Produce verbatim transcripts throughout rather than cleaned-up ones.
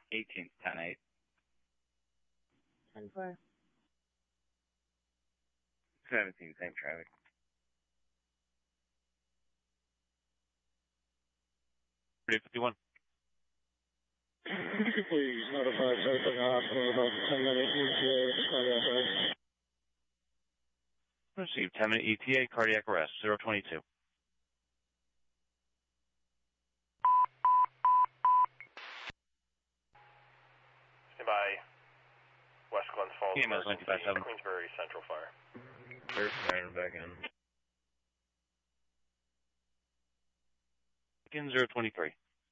eighteenth, ten eight. ten four. seventeen, same traffic. three fifty-one. Please notify Surfing Hospital about the ten minute E T A cardiac arrest. Received ten minute E T A cardiac arrest, zero twenty-two. Stand by. West Glens Falls, E M S ninety-five seven. Queensbury Central Fire. First Iron back in. In zero twenty-three.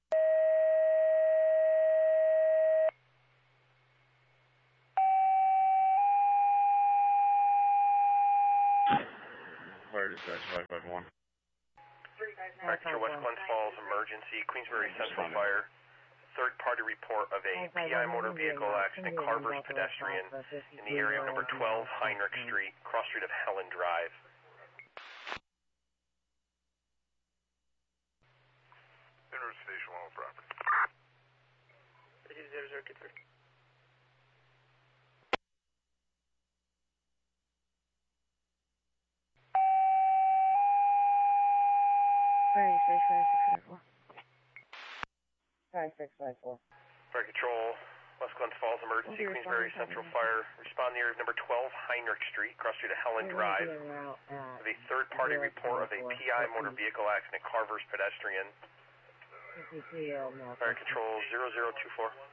Fire dispatch five five one. Fire Control West Glens Falls emergency, Queensbury Central Fire. Third party report of a P I motor vehicle accident, Carver's pedestrian in the area of number twelve Heinrich Street, cross street of Helen Drive. Inroad station one property. zero zero two three. Fire six five six five four. Fire six five four. Fire Control, West Glens Falls emergency, Queensbury Central Fire. Respond near number twelve Heinrich Street, cross street of Helen Drive. With a third party report of a P I motor vehicle accident, Carver's pedestrian. Fire Control zero zero two four.